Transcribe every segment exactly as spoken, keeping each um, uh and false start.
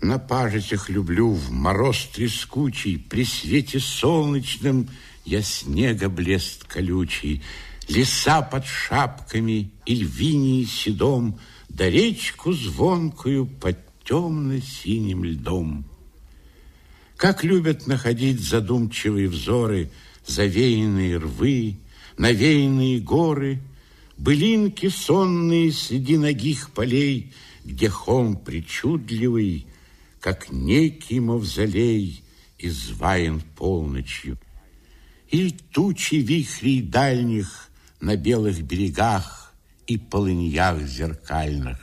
На пажитях люблю в мороз трескучий, при свете солнечном я снега блест колючий, леса под шапками и львинии седом, да речку звонкую под темно-синим льдом. Как любят находить задумчивые взоры завеянные рвы, навеянные горы, былинки сонные среди нагих полей, где холм причудливый, как некий мавзолей, изваян полночью. Или тучи вихрей дальних на белых берегах и полыньях зеркальных.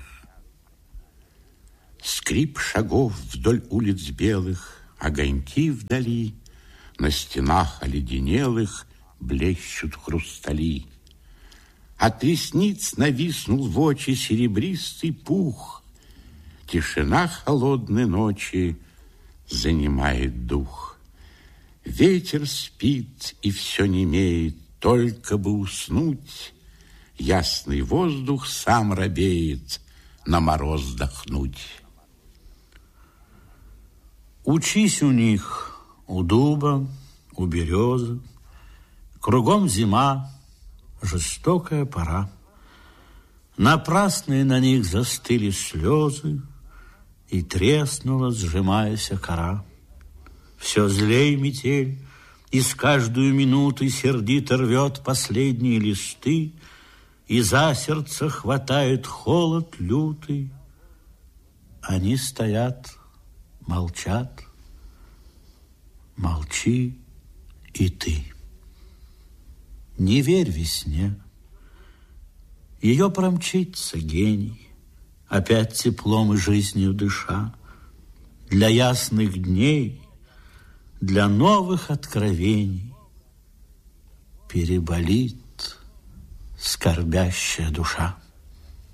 Скрип шагов вдоль улиц белых, огоньки вдали, на стенах оледенелых блещут хрустали. От ресниц нависнул в очи серебристый пух. Тишина холодной ночи занимает дух. Ветер спит и все немеет, только бы уснуть. Ясный воздух сам робеет на мороз вдохнуть. Учись у них, у дуба, у березы. Кругом зима, жестокая пора. Напрасные на них застыли слезы, и треснула, сжимаясь кора. Все злей метель, и с каждую минутой сердито рвет последние листы, и за сердце хватает холод лютый. Они стоят, молчат, молчи и ты. Не верь весне, ее промчится гений, опять теплом и жизнью дыша. Для ясных дней, для новых откровений переболит скорбящая душа.